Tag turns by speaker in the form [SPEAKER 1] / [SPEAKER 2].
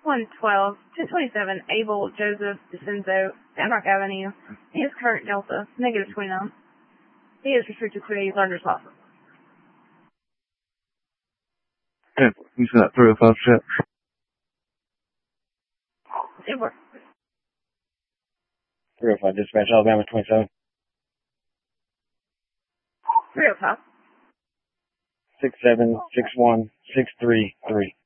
[SPEAKER 1] 112, 227, Abel Joseph DeCenzo, Sandrock Avenue. He is current Delta, -29. He is restricted to a larger slot.
[SPEAKER 2] Yeah, you said that 305 set.
[SPEAKER 3] 305 dispatch, Alabama 27.
[SPEAKER 1] 305.
[SPEAKER 3] 6761633.